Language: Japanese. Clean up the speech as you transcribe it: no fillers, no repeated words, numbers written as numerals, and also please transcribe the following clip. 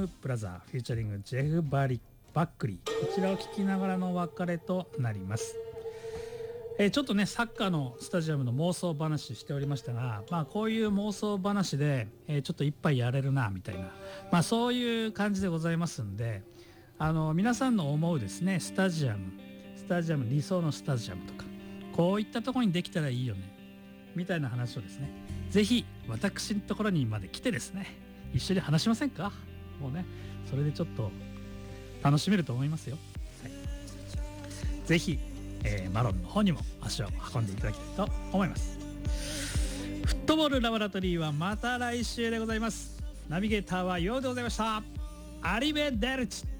ムブラザーフューチャリングジェフ・バックリー、こちらを聞きながらのお別れとなります。ちょっとねサッカーのスタジアムの妄想話しておりましたが、こういう妄想話で、ちょっと一杯やれるなみたいな、そういう感じでございますんで、皆さんの思うですねスタジアム理想のスタジアムとか、こういったところにできたらいいよねみたいな話をですね、ぜひ私のところにまで来てですね、一緒に話しませんか。もうねそれでちょっと楽しめると思いますよ。はい、ぜひ、マロンの方にも足を運んでいただきたいと思います。フットボールラボラトリーはまた来週でございます。ナビゲーターはヨウでございました。アリベデルチ。